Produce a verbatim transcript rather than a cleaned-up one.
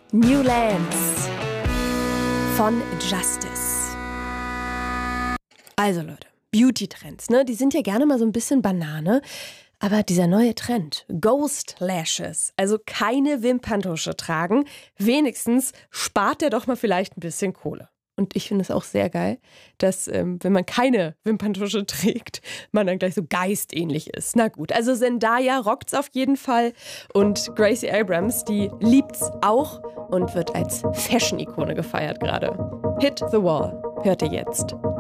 New Lands von Justice. Also Leute, Beauty-Trends, ne? Die sind ja gerne mal so ein bisschen Banane. Aber dieser neue Trend, Ghost Lashes, also keine Wimperntusche tragen, wenigstens spart der doch mal vielleicht ein bisschen Kohle. Und ich finde es auch sehr geil, dass, ähm, wenn man keine Wimperntusche trägt, man dann gleich so geistähnlich ist. Na gut, also Zendaya rockt's auf jeden Fall und Gracie Abrams, die liebt's auch und wird als Fashion-Ikone gefeiert gerade. Hit the Wall, hört ihr jetzt.